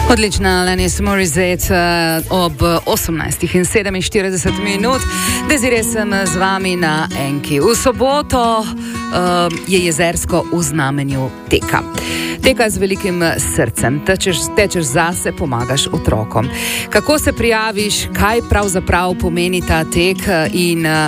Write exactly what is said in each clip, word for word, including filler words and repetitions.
Odlična Alanis Morissette ob osemnajstih in sedeminštirideset minut. Desiree sem z vami na Enki. V soboto uh, je jezersko v znamenju teka. Teka z velikim srcem, tečeš, tečeš zase, pomagaš otrokom. Kako se prijaviš, kaj pravzaprav pomeni ta tek in uh,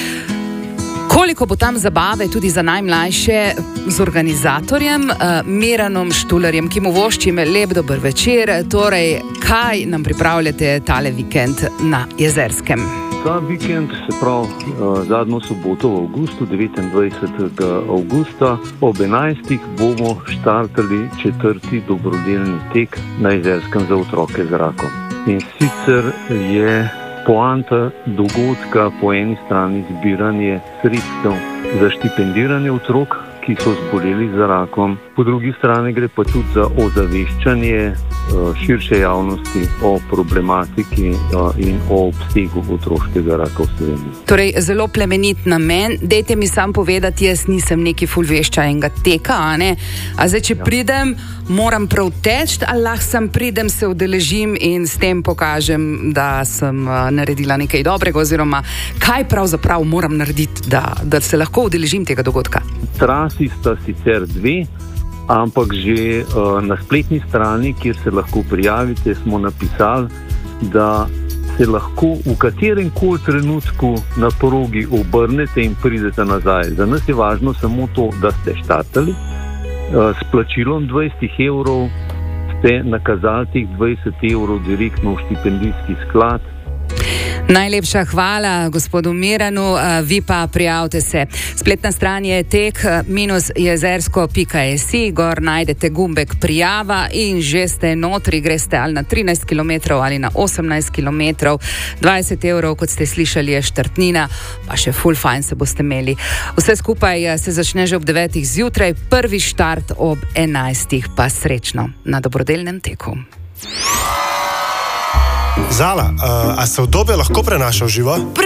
koliko bo tam zabave tudi za najmlajše z organizatorjem uh, Miranom Štularjem, ki mu voščim lep dober večer. Torej, kaj nam pripravljate tale vikend na Jezerskem? Ta vikend, se pravi uh, zadnjo soboto v avgustu, devetindvajsetega avgusta, ob enajstih bomo štartali četrti dobrodelni tek na Jezerskem za otroke z rakom. In sicer je poanta dogodka po eni strani zbiranje sredstev za štipendiranje otrok, ki so zboleli za rakom. Po drugi strani gre pa tudi za ozaveščanje širše javnosti o problematiki in o obsegu otroškega raka v Sloveniji. Torej, zelo plemenit namen. Dejte mi sam povedati, jaz nisem neki ful vešča enega teka, a ne? A zdaj, če ja. pridem, moram prav teč, ali lahko sam pridem, se udeležim in s tem pokažem, da sem naredila nekaj dobrega, oziroma kaj pravzaprav moram narediti, da, da se lahko udeležim tega dogodka? Trasi sta sicer dve, ampak že uh, na spletni strani, kjer se lahko prijavite, smo napisali, da se lahko v katerem koli trenutku na progi obrnete in pridete nazaj. Za nas je važno samo to, da ste štartali. Uh, s plačilom dvajset evrov ste nakazali teh dvajset evrov direktno v štipendijski sklad. Najlepša hvala gospodu Miranu, vi pa prijavite se. Spletna stran je tek minus jezersko pika si, gor najdete gumbek prijava in že ste notri, greste ali na trinajst kilometrov ali na osemnajst kilometrov. dvajset evrov, kot ste slišali, je štartnina, pa še ful fajn se boste imeli. Vse skupaj se začne že ob devetih zjutraj, prvi štart ob enajstih, pa srečno na dobrodelnem teku. Zala, uh, a se udobje lahko prenaša v živo?